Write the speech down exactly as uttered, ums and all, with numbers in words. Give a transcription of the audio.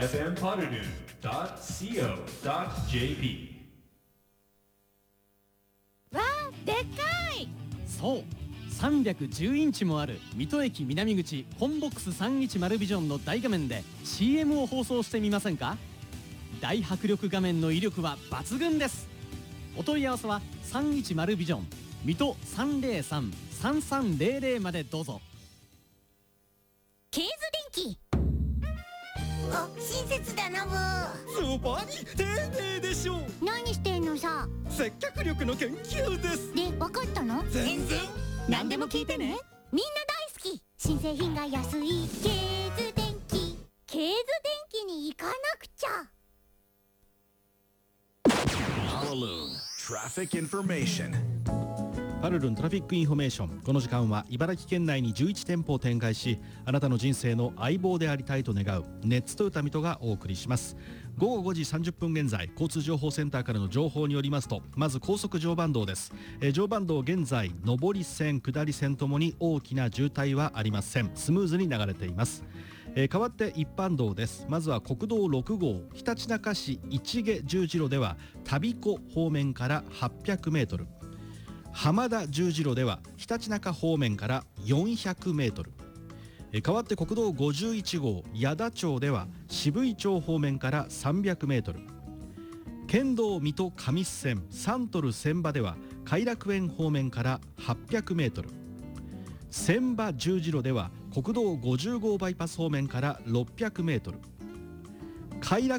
エフエム ポルヌ ドット シーオー ドット ジェーピー。 わあ、でっかい。 そう、さんびゃくじゅうインチもある水戸駅南口コンボックスさんいちまるビジョンの大画面で シーエム を放送してみませんか。大迫力画面の威力は抜群です。お問い合わせはさんいちまるビジョン水戸 さんぜろさん さんさんぜろぜろ までどうぞ。 ケーズ電気。あ、親切だなブー。 ズバリ丁寧でしょう。 何してんのさ。 接客力の研究です。 で、分かったの？ 全然何でも聞いてね。 みんな大好き。新製品が安いケーズ電気。ケーズ電気に行かなくちゃ。 パルルントラフィックインフォメーション。この時間は茨城県内にじゅういち店舗を展開し、あなたの人生の相棒でありたいと願うネッツトヨタ水戸がお送りします。ごごごじさんじゅっぷん現在、交通情報センターからの情報によりますと、まず高速常磐道です。えー、常磐道現在上り線下り線ともに大きな渋滞はありません。スムーズに流れています。えー、代わって一般道です。まずは国道ろく号ひたちなか市市毛十字路では田彦方面からはっぴゃくメートル、浜田十字路ではひたちなか方面からよんひゃくメートル、えー、代わって国道ごじゅういち号矢田町では渋井町方面からさんびゃくメートル、県道水戸上須線サントル千葉では偕楽園方面からはっぴゃくメートル、千葉十字路では国道ごじゅう号バイパス方面からろっぴゃくメートル、偕楽